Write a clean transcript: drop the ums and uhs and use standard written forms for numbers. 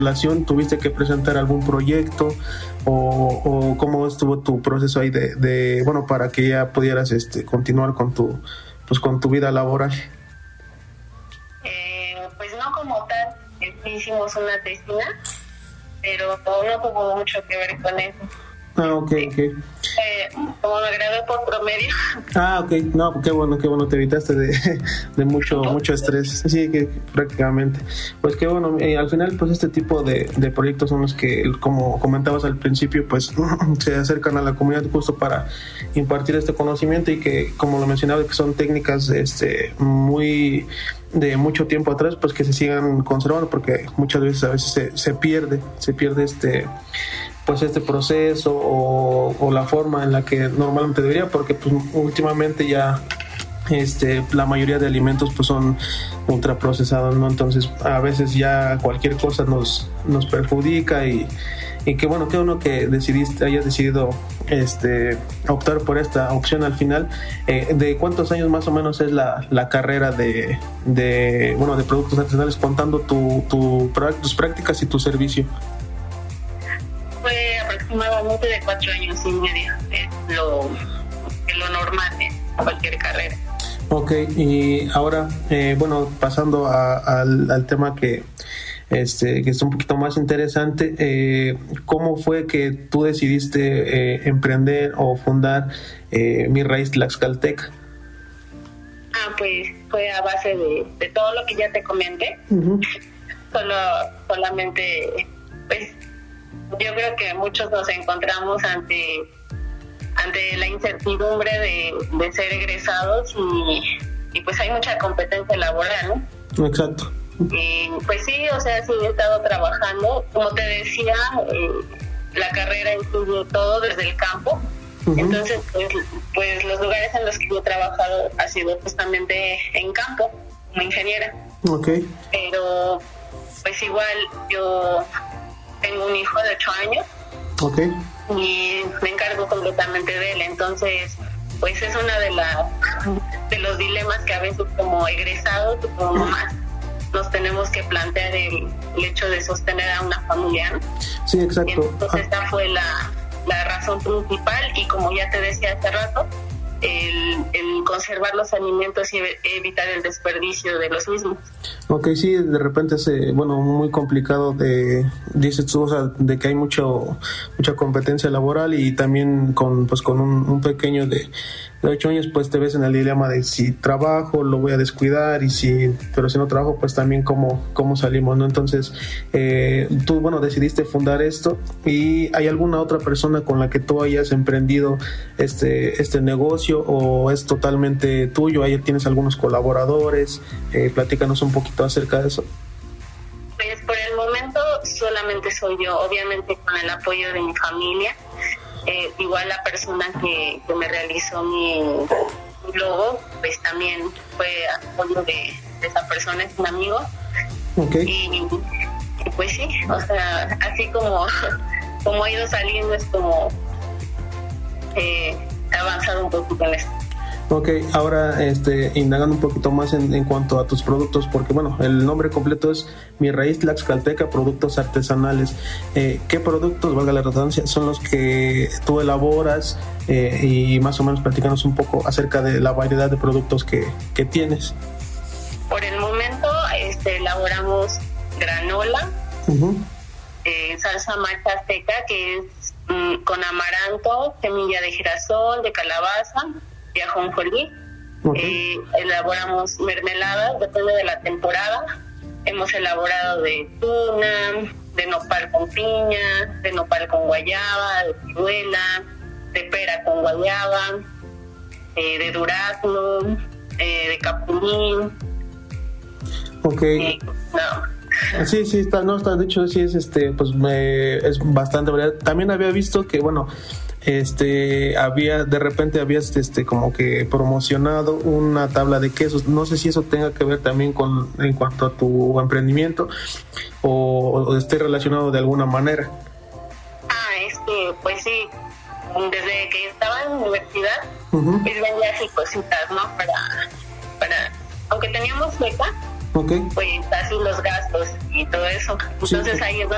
relación, ¿tuviste que presentar algún proyecto o cómo estuvo tu proceso ahí de bueno, para que ya pudieras continuar con tu vida laboral? Pues no como tal, hicimos una tesina, pero no tuvo mucho que ver con eso. Ah, ok. Como me gradué por promedio. Ah, ok, no, qué bueno, te evitaste de mucho estrés, sí, que prácticamente, pues qué bueno, al final pues este tipo de proyectos son los que, como comentabas al principio, pues se acercan a la comunidad justo para impartir este conocimiento y que, como lo mencionaba, que son técnicas muy de mucho tiempo atrás, pues que se sigan conservando, porque muchas veces a veces se pierde pues este proceso o la forma en la que normalmente debería, porque pues últimamente ya la mayoría de alimentos pues son ultraprocesados, ¿no? Entonces a veces ya cualquier cosa nos perjudica y qué bueno que hayas decidido optar por esta opción al final. ¿De cuántos años más o menos es la carrera de productos artesanales, contando tus prácticas y tu servicio? Fue aproximadamente de 4 años y medio, es lo normal en cualquier carrera. Ok, y ahora, pasando al tema que es un poquito más interesante, ¿cómo fue que tú decidiste emprender o fundar Mi Raíz Tlaxcalteca? Pues fue a base de todo lo que ya te comenté. Uh-huh. Solamente, pues, yo creo que muchos nos encontramos ante la incertidumbre de ser egresados y pues hay mucha competencia laboral, ¿no? Exacto. Y pues sí, o sea, sí he estado trabajando. Como te decía, la carrera incluye todo desde el campo. Uh-huh. Entonces, pues los lugares en los que yo he trabajado ha sido justamente en campo, como ingeniera. Okay. Pero pues igual yo tengo un hijo de 8 años. Okay. Y me encargo completamente de él. Entonces, pues es una de los dilemas que a veces como egresados o como mamás nos tenemos que plantear, el hecho de sostener a una familia, ¿no? Sí, exacto. Y entonces esta fue la razón principal, y como ya te decía hace rato, el conservar los alimentos y evitar el desperdicio de los mismos. Ok, sí, de repente es muy complicado dices tú, o sea, de que hay mucha competencia laboral, y también con un pequeño de 8 años, pues te ves en el dilema de si trabajo, lo voy a descuidar, pero si no trabajo, pues también cómo salimos, ¿no? Entonces, tú, decidiste fundar esto, ¿y hay alguna otra persona con la que tú hayas emprendido este negocio, o es totalmente tuyo? ¿Ahí tienes algunos colaboradores? Platícanos un poquito acerca de eso. Pues por el momento solamente soy yo, obviamente con el apoyo de mi familia. Igual la persona que me realizó mi logo, pues también fue apoyo de esa persona, es un amigo. Okay. Y pues sí, o sea, así como ha ido saliendo, es como he avanzado un poquito en esto. Ok, ahora indagando un poquito más en cuanto a tus productos, porque el nombre completo es Mi Raíz Tlaxcalteca, Productos Artesanales. ¿Qué productos, valga la redundancia, son los que tú elaboras? Y más o menos platícanos un poco acerca de la variedad de productos que tienes. Por el momento elaboramos granola, uh-huh, salsa macha azteca, que es con amaranto, semilla de girasol, de calabaza y ajonjolí. Okay. Elaboramos mermeladas, depende de la temporada. Hemos elaborado de tuna, de nopal con piña, de nopal con guayaba, de ciruela, de pera con guayaba, de durazno, de capulín. Okay. Sí, está dicho, sí es es bastante variedad. También había visto que habías como que promocionado una tabla de quesos. No sé si eso tenga que ver también en cuanto a tu emprendimiento o esté relacionado de alguna manera. Pues sí, desde que estaba en la universidad, uh-huh, pues vendía así cositas, ¿no? Para aunque teníamos beca, okay, pues así los gastos y todo eso. Entonces sí, ahí es